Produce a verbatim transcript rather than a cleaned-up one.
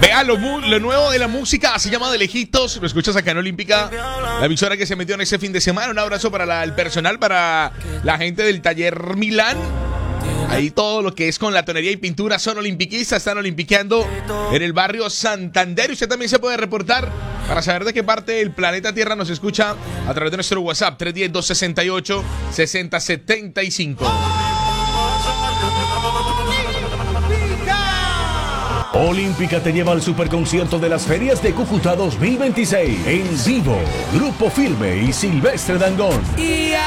Vea lo, mu- lo nuevo de la música, se llama De Lejitos. Lo escuchas acá en Olímpica, la emisora que se metió en ese fin de semana. Un abrazo para la- el personal, para la gente del taller Milán. Ahí todo lo que es con la tonería y pintura son olimpiquistas, están olimpiqueando en el barrio Santander. Y usted también se puede reportar para saber de qué parte del planeta Tierra nos escucha a través de nuestro WhatsApp tres uno cero, dos seis ocho, seis cero siete cinco. Olímpica te lleva al superconcierto de las ferias de Cúcuta dos mil veintiséis. En vivo, Grupo Firme y Silvestre Dangond.